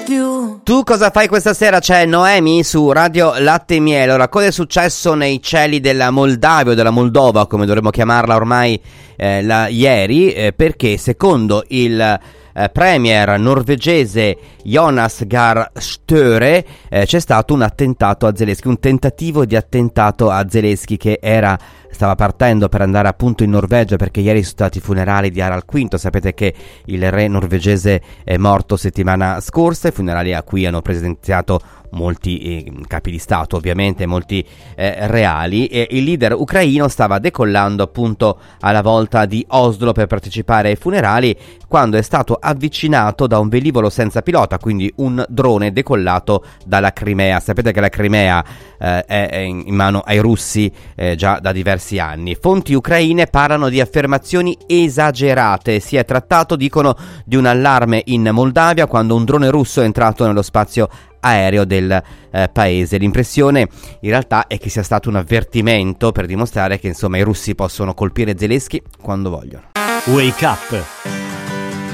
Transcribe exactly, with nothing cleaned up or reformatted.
più. Tu cosa fai questa sera? C'è Noemi su Radio Latte e Miele. Ora, cosa è successo nei cieli della Moldavia o della Moldova, come dovremmo chiamarla ormai, eh, la, ieri? Eh, perché secondo il eh, premier norvegese Jonas Gahr Støre eh, c'è stato un attentato a Zelensky, un tentativo di attentato a Zelensky che era stava partendo per andare appunto in Norvegia, perché ieri sono stati i funerali di Harald quinto. Sapete che il re norvegese è morto settimana scorsa, i funerali a cui hanno presenziato molti eh, capi di stato, ovviamente molti eh, reali, e il leader ucraino stava decollando appunto alla volta di Oslo per partecipare ai funerali, quando è stato avvicinato da un velivolo senza pilota, quindi un drone decollato dalla Crimea. Sapete che la Crimea eh, è in mano ai russi eh, già da diversi anni. Fonti ucraine parlano di affermazioni esagerate. Si è trattato, dicono, di un allarme in Moldavia quando un drone russo è entrato nello spazio aereo del eh, paese. L'impressione in realtà è che sia stato un avvertimento per dimostrare che insomma i russi possono colpire Zelensky quando vogliono. Wake Up